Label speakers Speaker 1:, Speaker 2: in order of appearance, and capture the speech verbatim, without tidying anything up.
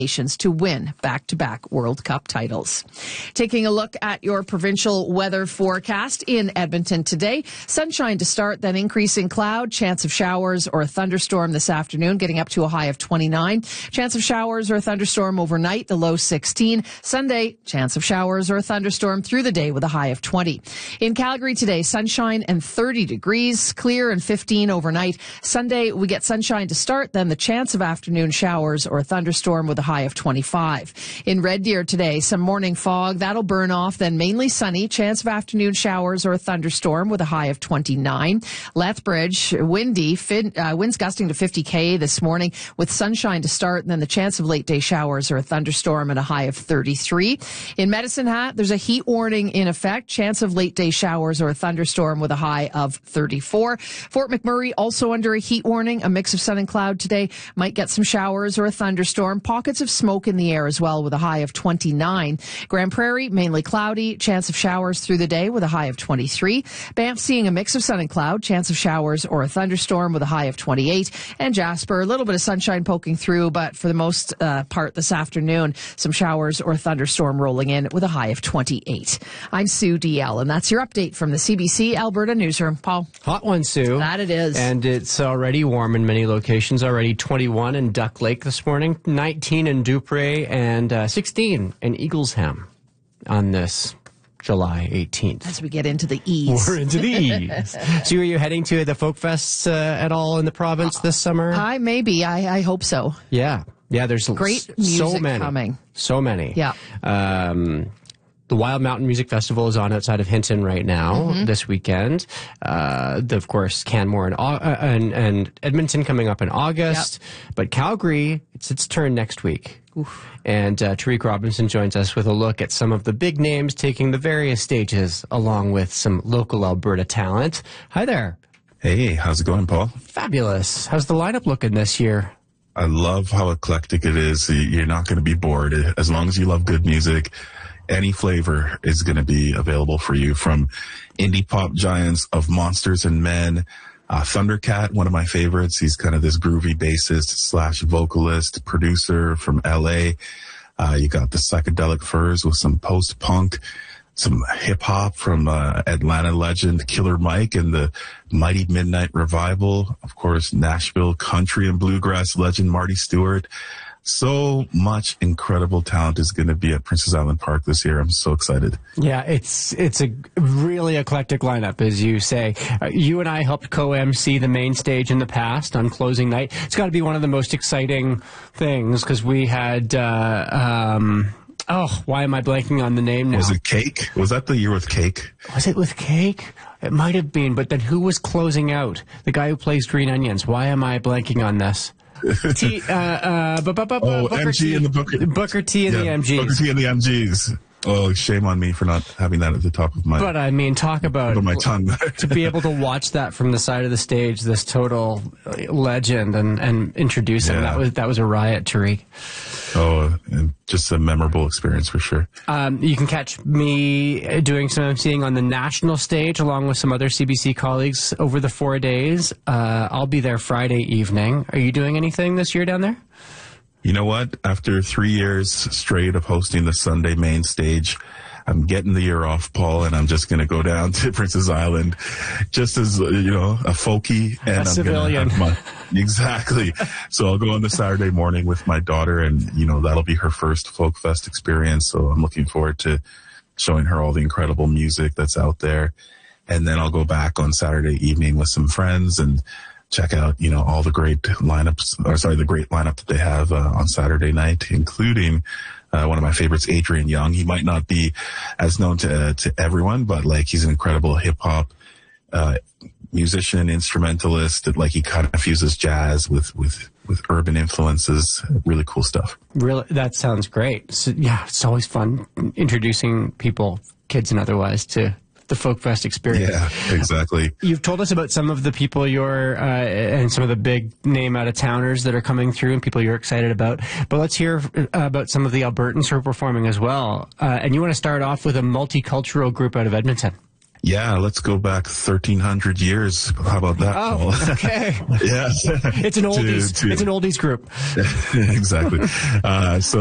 Speaker 1: nations to win back-to-back World Cup titles. Taking a look at your provincial weather forecast in Edmonton today. Sunshine to start, then increasing cloud, chance of showers or a thunderstorm this afternoon, getting up to a high of twenty-nine. Chance of showers or a thunderstorm overnight, the low sixteen. Sunday, chance of showers or a thunderstorm through the day with a high of twenty. In Calgary today, sunshine and thirty degrees, clear and fifteen overnight. Sunday, we get sunshine to start, then the chance of afternoon showers or a thunderstorm with a high of twenty-five. In Red Deer today, some morning fog, that'll burn off, then mainly sunny, chance of afternoon showers or a thunderstorm with a high of twenty-nine. Lethbridge, windy, fin, uh, winds gusting to fifty K this morning with sunshine to start, and then the chance of late day showers or a thunderstorm at a high of thirty-three. In Medicine Hat, there's a heat warning in effect, chance of late day showers or a thunderstorm with a high of thirty-four. Fort McMurray also under a heat warning, a mix of sun and cloud today, might get some showers or a thunderstorm, pockets of smoke in the air as well with a high of twenty-nine. Grand Prairie, mainly cloudy, chance of showers through the day with a high of twenty-three. Banff seeing a mix of sun and cloud, chance of showers or a thunderstorm with a high of twenty-eight. And Jasper, a little bit of sunshine poking through, but for the most uh, part this afternoon, some showers or a thunderstorm rolling in with a high of twenty-eight. I'm Sue D L, and that's your update from the C B C Alberta Newsroom. Paul.
Speaker 2: Hot one, Sue.
Speaker 1: That it is.
Speaker 2: And it's already warm in many locations, already twenty-one in Duck Lake this morning, nineteen in Dupre, and uh, sixteen in Eaglesham on this July eighteenth.
Speaker 1: As we get into the E's.
Speaker 2: We're into the E's. So are you heading to the folk fests uh, at all in the province this summer?
Speaker 1: I maybe. I, I hope so.
Speaker 2: Yeah. Yeah, there's
Speaker 1: great
Speaker 2: so
Speaker 1: music
Speaker 2: many.
Speaker 1: coming.
Speaker 2: So many.
Speaker 1: Yeah.
Speaker 2: Um, the Wild Mountain Music Festival is on outside of Hinton right now, mm-hmm. this weekend. Uh, the, of course, Canmore and, uh, and, and Edmonton coming up in August. Yep. But Calgary, it's its turn next week. Oof. And uh, Tariq Robinson joins us with a look at some of the big names taking the various stages, along with some local Alberta talent. Hi there.
Speaker 3: Hey, how's it going, Paul?
Speaker 2: Fabulous. How's the lineup looking this year?
Speaker 3: I love how eclectic it is. You're not going to be bored. As long as you love good music, any flavor is going to be available for you, from indie pop giants of Monsters and Men, uh, Thundercat, one of my favorites. He's kind of this groovy bassist slash vocalist producer from L A. Uh, you got the Psychedelic Furs with some post-punk, some hip-hop from uh, Atlanta legend Killer Mike and the Mighty Midnight Revival. Of course, Nashville country and bluegrass legend Marty Stewart. So much incredible talent is going to be at Princess Island Park this year. I'm so excited.
Speaker 2: Yeah, it's it's a really eclectic lineup, as you say. Uh, you and I helped co-M C the main stage in the past on closing night. It's got to be one of the most exciting things because we had... Uh, um, Oh, why am I blanking on the name now?
Speaker 3: Was it Cake? Was that the year with Cake?
Speaker 2: Was it with Cake? It might have been, but then who was closing out? The guy who plays Green Onions. Why am I blanking on this? T, uh, uh, bu- bu- bu-
Speaker 3: oh,
Speaker 2: Booker
Speaker 3: M G
Speaker 2: T.
Speaker 3: and the Booker.
Speaker 2: Booker T and
Speaker 3: yeah,
Speaker 2: the M Gs.
Speaker 3: Booker T and the M Gs. Oh, shame on me for not having that at the top of my...
Speaker 2: But, I mean, talk about...
Speaker 3: my tongue.
Speaker 2: To be able to watch that from the side of the stage, this total legend, and, and introduce him, yeah. that was that was a riot, Tariq.
Speaker 3: Oh, and just a memorable experience for sure.
Speaker 2: Um, you can catch me doing some emceeing on the national stage along with some other C B C colleagues over the four days. Uh, I'll be there Friday evening. Are you doing anything this year down there?
Speaker 3: You know what? After three years straight of hosting the Sunday main stage, I'm getting the year off, Paul, and I'm just going to go down to Princess Island just as, you know, a folkie. And
Speaker 2: a
Speaker 3: I'm
Speaker 2: civilian.
Speaker 3: Gonna have my, exactly. So I'll go on the Saturday morning with my daughter, and, you know, that'll be her first Folk Fest experience. So I'm looking forward to showing her all the incredible music that's out there. And then I'll go back on Saturday evening with some friends and check out, you know, all the great lineups, or sorry, the great lineup that they have uh, on Saturday night, including uh, one of my favorites, Adrian Young. He might not be as known to uh, to everyone, but like he's an incredible hip hop uh, musician, instrumentalist. That like he kind of fuses jazz with with with urban influences. Really cool stuff.
Speaker 2: Really, that sounds great. So, yeah, it's always fun introducing people, kids and otherwise, to the Folk Fest experience.
Speaker 3: Yeah, exactly.
Speaker 2: You've told us about some of the people you're, uh, and some of the big name out-of-towners that are coming through and people you're excited about. But let's hear uh, about some of the Albertans who are performing as well. Uh, and you want to start off with a multicultural group out of Edmonton.
Speaker 3: Yeah, let's go back thirteen hundred years. How about that,
Speaker 2: Oh,
Speaker 3: Paul?
Speaker 2: okay.
Speaker 3: Yeah.
Speaker 2: It's an oldies.
Speaker 3: To- to-
Speaker 2: It's an oldies group.
Speaker 3: Exactly. Uh, so